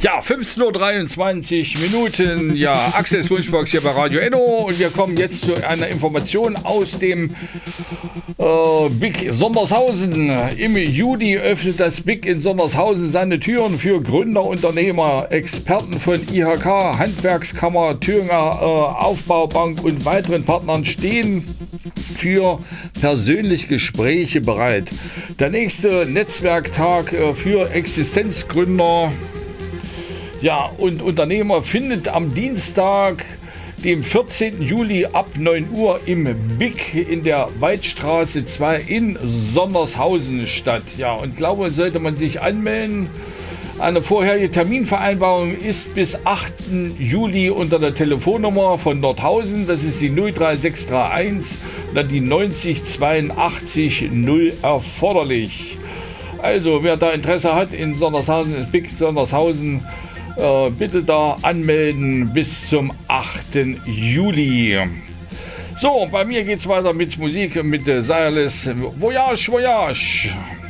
Ja, 15:23 Minuten. Ja, Access Wunschbox hier bei Radio Enno. Und wir kommen jetzt zu einer Information aus dem BIC Sondershausen. Im Juli öffnet das BIC in Sondershausen seine Türen für Gründer, Unternehmer, Experten von IHK, Handwerkskammer, Thüringer Aufbaubank und weiteren Partnern stehen für persönliche Gespräche bereit. Der nächste Netzwerktag für Existenzgründer und Unternehmer findet am Dienstag, dem 14. Juli ab 9 Uhr im BIC in der Weidstraße 2 in Sondershausen statt. Ja, und glaube, sollte man sich anmelden. Eine vorherige Terminvereinbarung ist bis 8. Juli unter der Telefonnummer von Nordhausen. Das ist die 03631 und dann die 90 82 0 erforderlich. Also, wer da Interesse hat in Sondershausen, das BIC Sondershausen, bitte da anmelden bis zum 8. Juli. So, bei mir geht's weiter mit Musik, mit Sireless Voyage, Voyage.